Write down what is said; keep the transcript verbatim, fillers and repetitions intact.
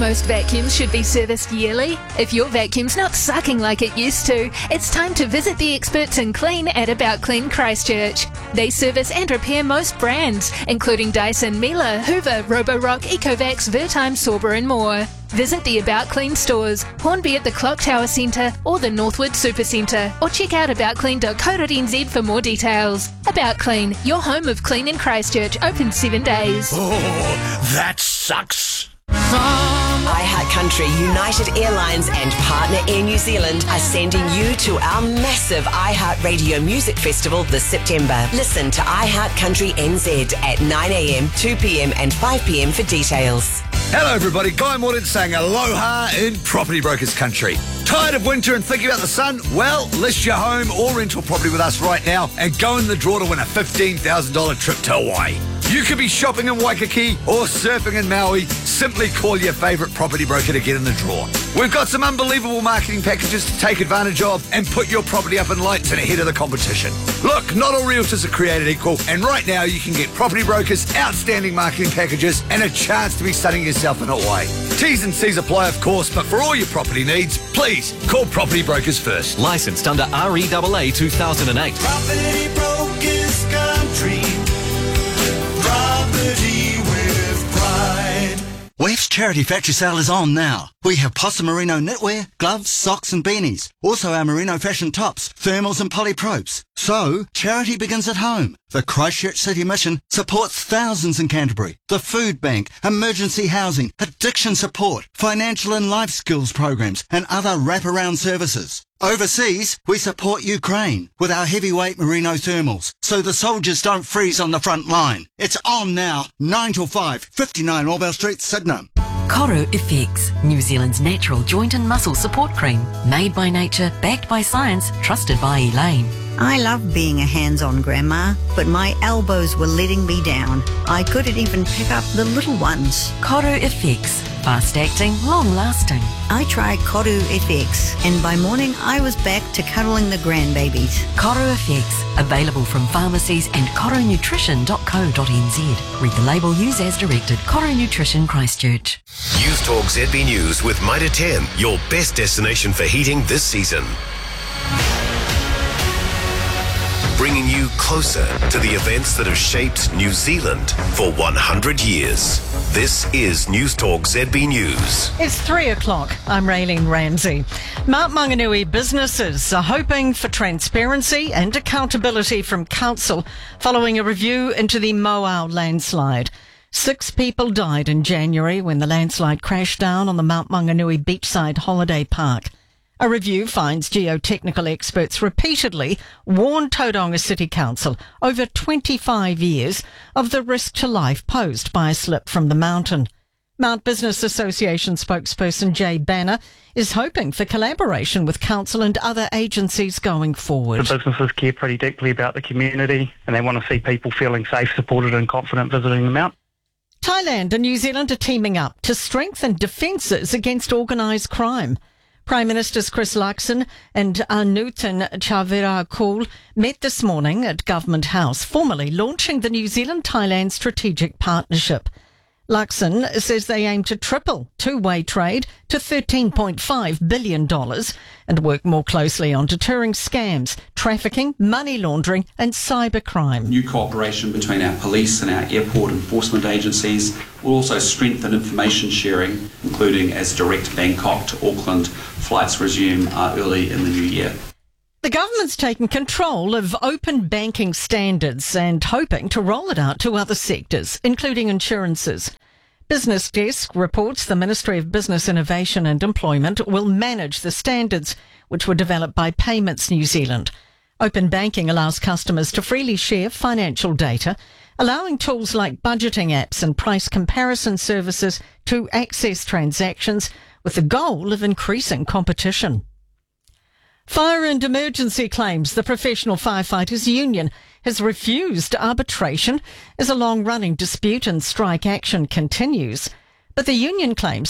Most vacuums should be serviced yearly. If your vacuum's not sucking like it used to, it's time to visit the experts in clean at About Clean Christchurch. They service and repair most brands, including Dyson, Miele, Hoover, Roborock, Ecovacs, Vertime, Sorba and more. Visit the About Clean stores, Hornby at the Clock Tower Centre or the Northwood Supercentre, or check out about clean dot co dot n z for more details. About Clean, your home of clean in Christchurch, open seven days. Oh, that sucks. iHeartCountry, United Airlines and partner Air New Zealand are sending you to our massive iHeartRadio Music Festival this September. Listen to iHeartCountry N Z at nine a m, two p m and five p m for details. Hello everybody, Guy Morton saying aloha in Property Brokers Country. Tired of winter and thinking about the sun? Well, list your home or rental property with us right now and go in the draw to win a fifteen thousand dollars trip to Hawaii. You could be shopping in Waikiki or surfing in Maui. Simply call your favourite property broker to get in the draw. We've got some unbelievable marketing packages to take advantage of and put your property up in lights and ahead of the competition. Look, not all realtors are created equal, and right now you can get Property Brokers outstanding marketing packages and a chance to be sunning yourself in Hawaii. T's and C's apply, of course, but for all your property needs, please call Property Brokers first. Licensed under R E A A two thousand eight. Property Brokers Country. Property with pride. Weft's Charity Factory Sale is on now. We have Possum Merino knitwear, gloves, socks and beanies. Also our merino fashion tops, thermals and polypropes. So, charity begins at home. The Christchurch City Mission supports thousands in Canterbury. The Food Bank, emergency housing, addiction support, financial and life skills programs and other wraparound services. Overseas, we support Ukraine with our heavyweight merino thermals, so the soldiers don't freeze on the front line. It's on now, nine till five, fifty-nine Orwell Street, Sydenham. Koru Effects, New Zealand's natural joint and muscle support cream. Made by nature, backed by science, trusted by Elaine. I love being a hands-on grandma, but my elbows were letting me down. I couldn't even pick up the little ones. Koru Effects. Fast-acting, long-lasting. I tried Koru F X, and by morning I was back to cuddling the grandbabies. Koru F X, available from pharmacies and koru nutrition dot co dot n z. Read the label, use as directed. Koru Nutrition Christchurch. News Talk Z B News with Mitre ten, your best destination for heating this season. Bringing you closer to the events that have shaped New Zealand for one hundred years. This is News Talk Z B News. It's three o'clock. I'm Raylene Ramsey. Mount Maunganui businesses are hoping for transparency and accountability from council following a review into the Moao landslide. Six people died in January when the landslide crashed down on the Mount Maunganui beachside holiday park. A review finds geotechnical experts repeatedly warned Tauranga City Council over twenty-five years of the risk to life posed by a slip from the mountain. Mount Business Association spokesperson Jay Banner is hoping for collaboration with council and other agencies going forward. The businesses care pretty deeply about the community and they want to see people feeling safe, supported and confident visiting the Mount. Thailand and New Zealand are teaming up to strengthen defences against organised crime. Prime Ministers Chris Luxon and Anutin Charnvirakul met this morning at Government House, formally launching the New Zealand-Thailand Strategic Partnership. Luxon says they aim to triple two-way trade to thirteen point five billion dollars and work more closely on deterring scams, trafficking, money laundering and cybercrime. New cooperation between our police and our airport enforcement agencies will also strengthen information sharing, including as direct Bangkok to Auckland flights resume uh, early in the new year. The government's taken control of open banking standards and hoping to roll it out to other sectors, including insurances. Business Desk reports the Ministry of Business Innovation and Employment will manage the standards, which were developed by Payments New Zealand. Open banking allows customers to freely share financial data, allowing tools like budgeting apps and price comparison services to access transactions with the goal of increasing competition. Fire and emergency claims the Professional Firefighters Union has refused arbitration as a long-running dispute and strike action continues. But the union claims